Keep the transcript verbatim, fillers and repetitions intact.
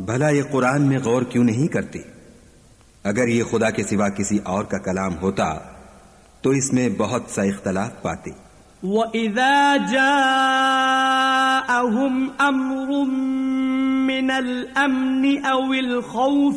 भला ये कुरान में गौर क्यों नहीं करते? अगर ये खुदा के सिवा किसी और का कलाम होता तो इसमें बहुत सा इख्तलाफ पाते। वइज़ा जाअहुम अम्रुम मिनल अम्नि अविल खौफ